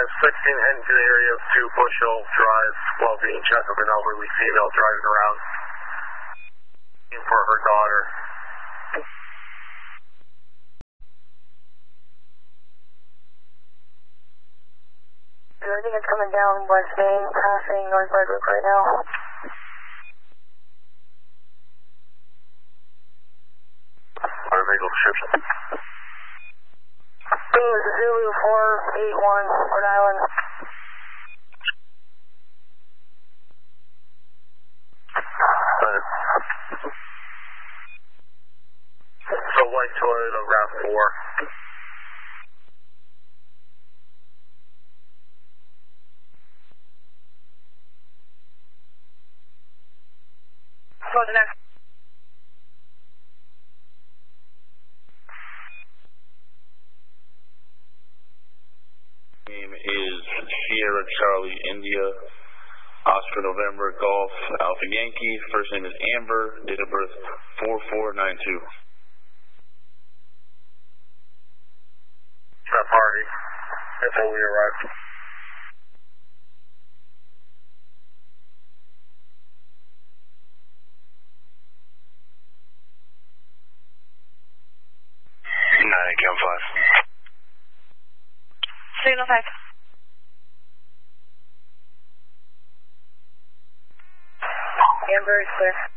16 heading to the area of 2 Bushel Drive while being checked of an elderly female driving around for her daughter. I think it's coming down West Main, passing North Ledwick right now. Motor vehicle description. Zulu 481, Rhode Island. It's a white Toyota RAV4. What's the next? Name is Sierra Charlie India, Oscar November Golf Alpha Yankee. First name is Amber, date of birth 4492. That party. That's how we arrived. Cam 5. Signal 5. Amber is clear.